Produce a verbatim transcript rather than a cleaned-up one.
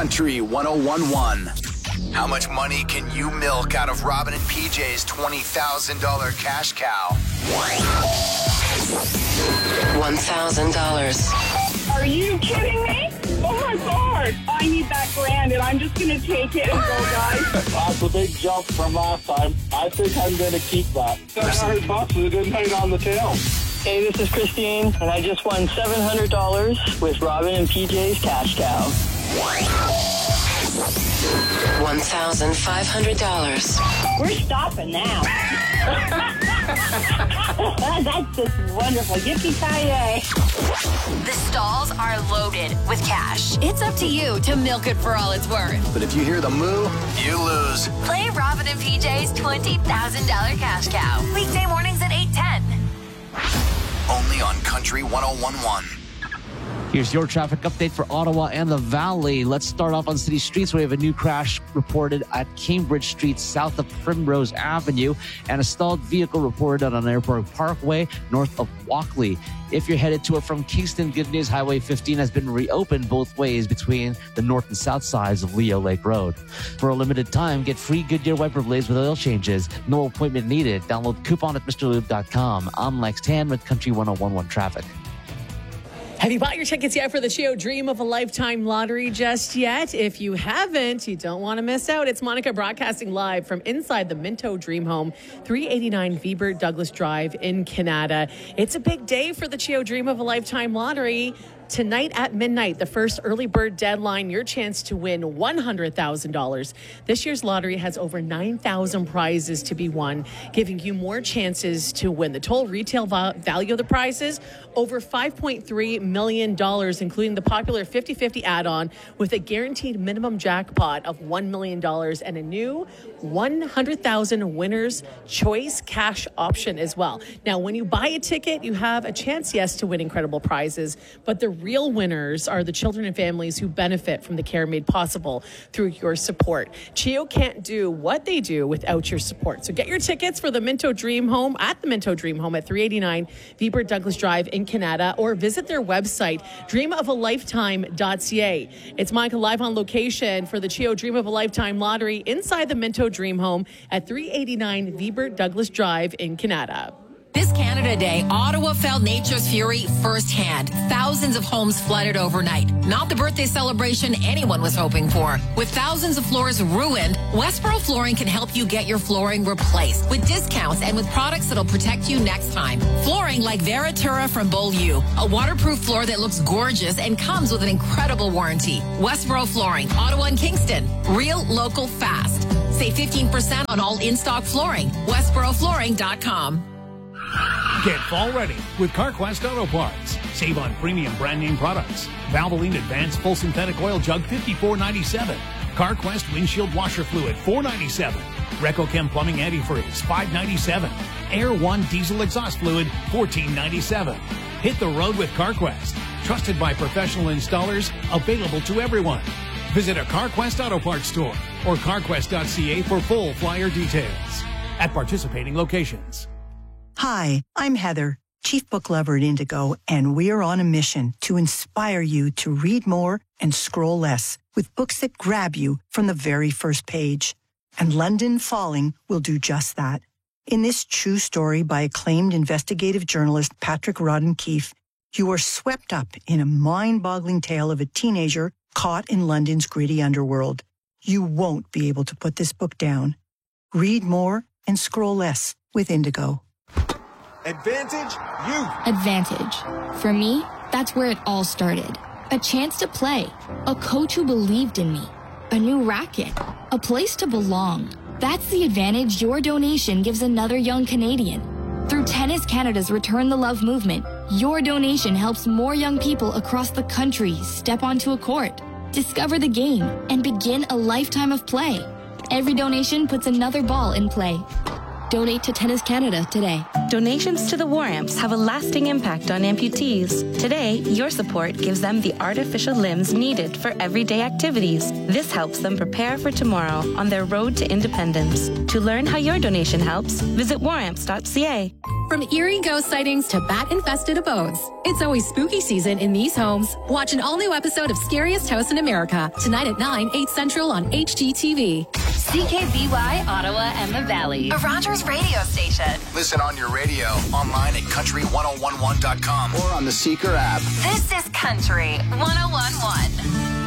Country one oh one point one. How much money can you milk out of Robin and P J's twenty thousand dollars cash cow? one thousand dollars. Are you kidding me? Oh my God. I need that grand and I'm just going to take it and go, guys. That's a big jump from last time. I think I'm going to keep that. seven hundred bucks is a good night on the tail. Hey, this is Christine, and I just won seven hundred dollars with Robin and P J's cash cow. one thousand five hundred dollars. We're stopping now. That's just wonderful. Yippee-ki-yay. The stalls are loaded with cash. It's up to you to milk it for all it's worth. But if you hear the moo, you lose. Play Robin and P J's twenty thousand dollars cash cow. Weekday mornings at eight ten. Only on Country one oh one point one. Here's your traffic update for Ottawa and the Valley. Let's start off on city streets. We have a new crash reported at Cambridge Street, south of Primrose Avenue, and a stalled vehicle reported on Airport Parkway, north of Walkley. If you're headed to or from Kingston, good news, Highway fifteen has been reopened both ways between the north and south sides of Leo Lake Road. For a limited time, get free Goodyear wiper blades with oil changes. No appointment needed. Download coupon at Mr Lube dot com. I'm Lex Tan with Country one oh one point one Traffic. Have you bought your tickets yet for the Chio Dream of a Lifetime lottery just yet? If you haven't, you don't want to miss out. It's Monica broadcasting live from inside the Minto Dream Home, three eighty-nine Weber Douglas Drive in Canada. It's a big day for the Chio Dream of a Lifetime lottery. Tonight at midnight, the first early bird deadline, your chance to win one hundred thousand dollars. This year's lottery has over nine thousand prizes to be won, giving you more chances to win. The total retail va- value of the prizes, over five point three million dollars, including the popular fifty fifty add-on with a guaranteed minimum jackpot of one million dollars and a new one hundred thousand winner's choice cash option as well. Now, when you buy a ticket, you have a chance, yes, to win incredible prizes, but the real winners are the children and families who benefit from the care made possible through your support. Chio can't do what they do without your support. So get your tickets for the Minto Dream Home at the Minto Dream Home at three eighty-nine Weber Douglas Drive in Canada, or visit their website, dream of a lifetime dot c a. It's Monica live on location for the Chio Dream of a Lifetime lottery inside the Minto Dream Home at three eighty-nine Weber Douglas Drive in Canada. This Canada Day, Ottawa felt nature's fury firsthand. Thousands of homes flooded overnight. Not the birthday celebration anyone was hoping for. With thousands of floors ruined, Westboro Flooring can help you get your flooring replaced with discounts and with products that'll protect you next time. Flooring like Veratura from Beaulieu, a waterproof floor that looks gorgeous and comes with an incredible warranty. Westboro Flooring, Ottawa and Kingston. Real, local, fast. Save fifteen percent on all in-stock flooring. Westboro Flooring dot com. Get fall ready with CarQuest Auto Parts. Save on premium brand name products. Valvoline Advanced Full Synthetic Oil Jug fifty-four ninety-seven. CarQuest Windshield Washer Fluid four ninety-seven. RecoChem Plumbing Antifreeze five ninety-seven. Air One Diesel Exhaust Fluid fourteen ninety-seven. Hit the road with CarQuest. Trusted by professional installers, available to everyone. Visit a CarQuest Auto Parts store or carquest dot c a for full flyer details. At participating locations. Hi, I'm Heather, Chief Book Lover at Indigo, and we're on a mission to inspire you to read more and scroll less with books that grab you from the very first page. And London Falling will do just that. In this true story by acclaimed investigative journalist Patrick Rodden Keefe, you are swept up in a mind-boggling tale of a teenager caught in London's gritty underworld. You won't be able to put this book down. Read more and scroll less with Indigo. Advantage Youth. Advantage. For me, that's where it all started. A chance to play. A coach who believed in me. A new racket. A place to belong. That's the advantage your donation gives another young Canadian. Through Tennis Canada's Return the Love movement, your donation helps more young people across the country step onto a court, discover the game, and begin a lifetime of play. Every donation puts another ball in play. Donate to Tennis Canada today. Donations to the War Amps have a lasting impact on amputees. Today, your support gives them the artificial limbs needed for everyday activities. This helps them prepare for tomorrow on their road to independence. To learn how your donation helps, visit war amps dot c a. From eerie ghost sightings to bat-infested abodes, it's always spooky season in these homes. Watch an all-new episode of Scariest House in America tonight at nine, eight Central on H G T V. C K B Y, Ottawa and the Valley. A Rogers radio station. Listen on your radio, online at country ten eleven dot com, or on the Seeker app. This is Country ten eleven.